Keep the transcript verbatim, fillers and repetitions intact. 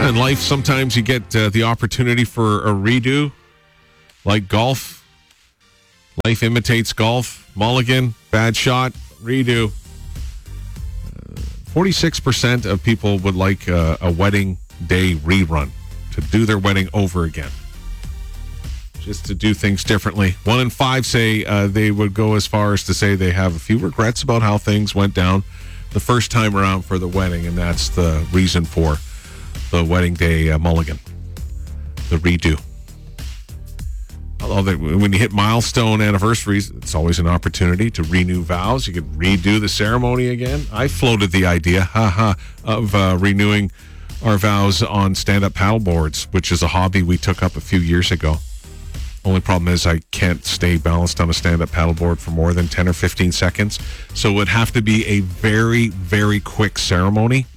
Yeah, in life, sometimes you get uh, the opportunity for a redo, like golf. Life imitates golf. Mulligan, bad shot, redo. Uh, forty-six percent of people would like uh, a wedding day rerun, to do their wedding over again. Just to do things differently. One in five say uh, they would go as far as to say they have a few regrets about how things went down the first time around for the wedding, and that's the reason for the wedding day uh, mulligan, the redo. Although when you hit milestone anniversaries, it's always an opportunity to renew vows. You could redo the ceremony again. I floated the idea, haha, of uh, renewing our vows on stand-up paddle boards, which is a hobby we took up a few years ago. Only problem is I can't stay balanced on a stand-up paddleboard for more than ten or fifteen seconds. So it would have to be a very, very quick ceremony.